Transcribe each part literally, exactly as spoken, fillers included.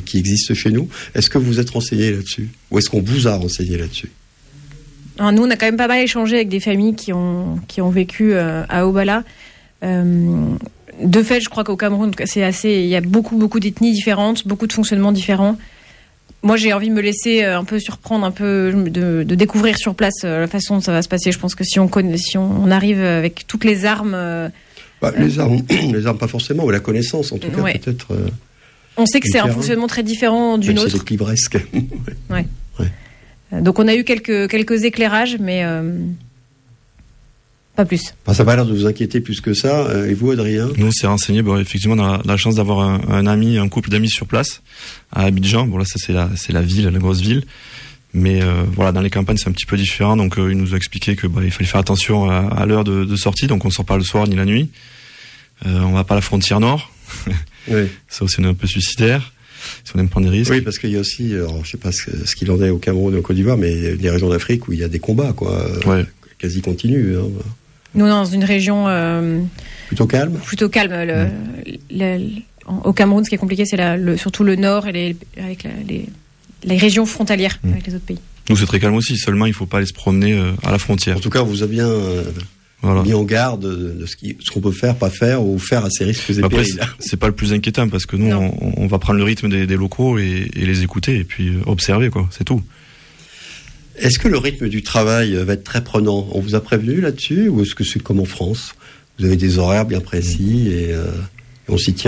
qui existe chez nous. Est-ce que vous vous êtes renseigné là-dessus ? Ou est-ce qu'on vous a renseigné là-dessus ? Alors, nous, on a quand même pas mal échangé avec des familles qui ont, qui ont vécu euh, à Obala. Euh, de fait, je crois qu'au Cameroun, c'est assez, il y a beaucoup, beaucoup d'ethnies différentes, beaucoup de fonctionnements différents. Moi, j'ai envie de me laisser un peu surprendre, un peu de, de découvrir sur place la façon dont ça va se passer. Je pense que si on connaît, si on, on arrive avec toutes les armes, euh, bah, les armes, les armes pas forcément, mais la connaissance en tout cas ouais. peut-être. Euh, on sait que c'est un fonctionnement très différent d'une Même autre. C'est clivresque. ouais. ouais. Donc on a eu quelques quelques éclairages, mais euh, pas plus. Bah, ça n'a pas l'air de vous inquiéter plus que ça. Et vous, Adrien ? Nous, on s'est renseigné. Bon, effectivement, on a la, la chance d'avoir un, un ami, un couple d'amis sur place à Abidjan. Bon, là, ça c'est la, c'est la ville, la grosse ville. Mais euh, voilà, dans les campagnes, c'est un petit peu différent. Donc, euh, il nous a expliqué que bah, il fallait faire attention à, à l'heure de, de sortie. Donc, on sort pas le soir ni la nuit. Euh, on va pas à la frontière nord. Oui. Ça aussi, on est un peu suicidaire. Si on aime prendre des risques. Oui, parce qu'il y a aussi, alors, je sais pas ce, ce qu'il en est au Cameroun et au Côte d'Ivoire, mais des régions d'Afrique où il y a des combats, quoi, ouais. quasi continus. Hein. Nous, dans une région euh, plutôt calme. Plutôt calme. Le, mmh. le, le, au Cameroun, ce qui est compliqué, c'est la, le, surtout le nord et les, avec la, les, les régions frontalières mmh. avec les autres pays. Nous, c'est très calme aussi. Seulement, il ne faut pas aller se promener euh, à la frontière. En tout cas, on vous a bien euh, voilà. mis en garde de ce, qui, ce qu'on peut faire, pas faire, ou faire à ces risques et Après, périls. C'est, c'est pas le plus inquiétant parce que nous, on, on va prendre le rythme des, des locaux et, et les écouter et puis observer, quoi. C'est tout. Est-ce que le rythme du travail va être très prenant ? On vous a prévenu là-dessus, ou est-ce que c'est comme en France ? Vous avez des horaires bien précis et, euh, et on s'y tient ?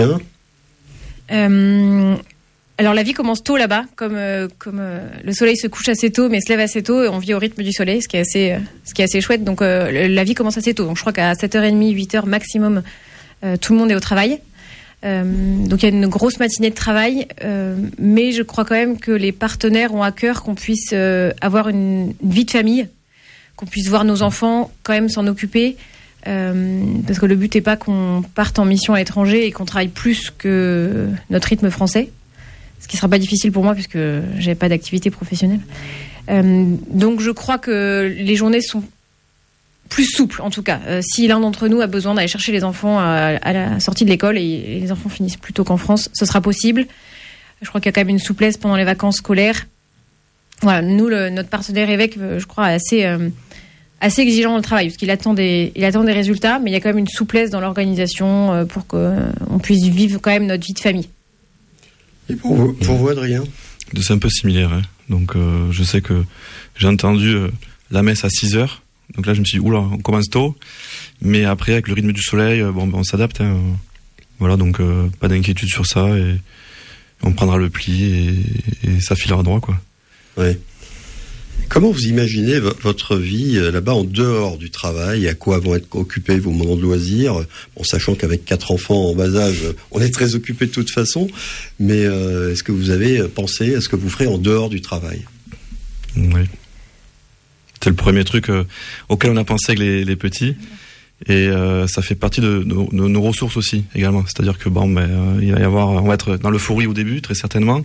euh, Alors la vie commence tôt là-bas, comme, euh, comme euh, le soleil se couche assez tôt, mais se lève assez tôt, et on vit au rythme du soleil, ce qui est assez, euh, ce qui est assez chouette. Donc euh, la vie commence assez tôt. Donc je crois qu'à sept heures trente, huit heures maximum, euh, tout le monde est au travail. Euh, donc il y a une grosse matinée de travail, euh, mais je crois quand même que les partenaires ont à cœur qu'on puisse euh, avoir une, une vie de famille, qu'on puisse voir nos enfants quand même s'en occuper, euh, parce que le but n'est pas qu'on parte en mission à l'étranger et qu'on travaille plus que notre rythme français, ce qui sera pas difficile pour moi puisque j'ai pas d'activité professionnelle. Euh, donc je crois que les journées sont plus souple en tout cas. Euh, si l'un d'entre nous a besoin d'aller chercher les enfants à, à la sortie de l'école et, et les enfants finissent plus tôt qu'en France, ce sera possible. Je crois qu'il y a quand même une souplesse pendant les vacances scolaires. Voilà, nous, le, notre partenaire évêque, je crois, est assez, euh, assez exigeant dans le travail parce qu'il attend des, il attend des résultats, mais il y a quand même une souplesse dans l'organisation euh, pour qu'on euh, puisse vivre quand même notre vie de famille. Et pour vous, pour vous Adrien ? C'est un peu similaire. Hein. Donc, euh, je sais que j'ai entendu euh, la messe à six heures. Donc là, je me suis dit, oula, on commence tôt. Mais après, avec le rythme du soleil, bon, ben, on s'adapte. Hein. Voilà, donc euh, pas d'inquiétude sur ça. Et on prendra le pli et, et ça filera droit, quoi. Ouais. Comment vous imaginez v- votre vie euh, là-bas en dehors du travail ? À quoi vont être occupés vos moments de loisirs ? Bon, sachant qu'avec quatre enfants en bas âge, on est très occupés de toute façon. Mais euh, est-ce que vous avez pensé à ce que vous ferez en dehors du travail ? Oui. C'est le premier truc euh, auquel on a pensé avec les, les petits. Et euh, ça fait partie de, de, de nos ressources aussi, également. C'est-à-dire que bon, ben, euh, il va y avoir, on va être dans l'euphorie au début, très certainement.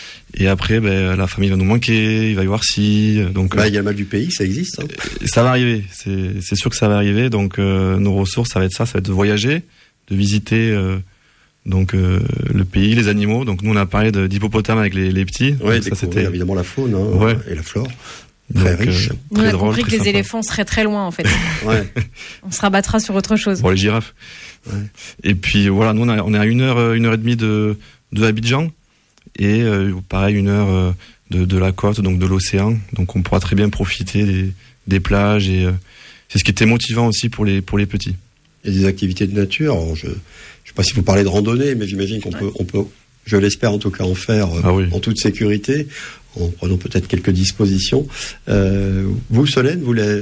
Et après, ben, la famille va nous manquer, il va y avoir si. Donc, bah, il y a le mal du pays, ça existe. Hein. Ça va arriver, c'est, c'est sûr que ça va arriver. Donc, euh, nos ressources, ça va être ça, ça va être de voyager, de visiter euh, donc euh, le pays, les animaux. Donc, nous, on a parlé de, d'hippopotames avec les, les petits. Oui, ça c'était évidemment la faune hein, ouais. et la flore. Très donc, riche. Euh, on très a drôle, compris que les sympa. éléphants seraient très loin en fait. Ouais. On se rabattra sur autre chose. Bon, les girafes. Ouais. Et puis voilà, nous on, a, on est à une heure, une heure et demie de, de Abidjan et euh, pareil une heure euh, de, de la côte, donc de l'océan. Donc on pourra très bien profiter des, des plages et euh, c'est ce qui était motivant aussi pour les pour les petits. Il y a des activités de nature. Alors, je ne sais pas si vous parlez de randonnée, mais j'imagine qu'on ouais. peut, on peut, je l'espère en tout cas, en faire ah oui. en toute sécurité, en prenant peut-être quelques dispositions. Euh, vous, Solène, vous la,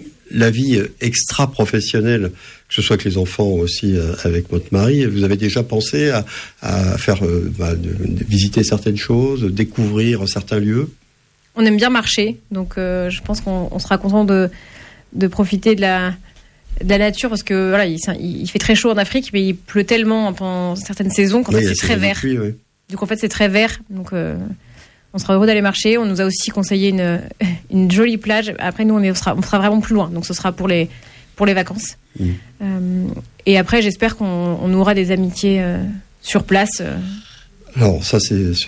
la vie extra-professionnelle, que ce soit avec les enfants ou aussi euh, avec votre mari, vous avez déjà pensé à, à faire euh, bah, de, de visiter certaines choses, découvrir certains lieux ? On aime bien marcher, donc euh, je pense qu'on on sera content de, de profiter de la, de la nature parce que voilà, il, il fait très chaud en Afrique, mais il pleut tellement pendant certaines saisons qu'en oui, fait c'est très vert. Pluie, oui. Donc en fait c'est très vert, donc euh, on sera heureux d'aller marcher. On nous a aussi conseillé une, une jolie plage. Après nous on, est, on, sera, on sera vraiment plus loin, donc ce sera pour les, pour les vacances. Mmh. Euh, et après j'espère qu'on on aura des amitiés euh, sur place. Euh. Alors ça c'est